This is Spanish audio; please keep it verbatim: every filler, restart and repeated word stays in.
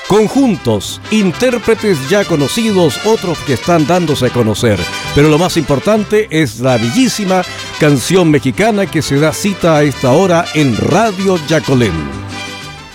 Conjuntos, intérpretes ya conocidos, otros que están dándose a conocer. Pero lo más importante es la bellísima canción mexicana que se da cita a esta hora en Radio Yacolén.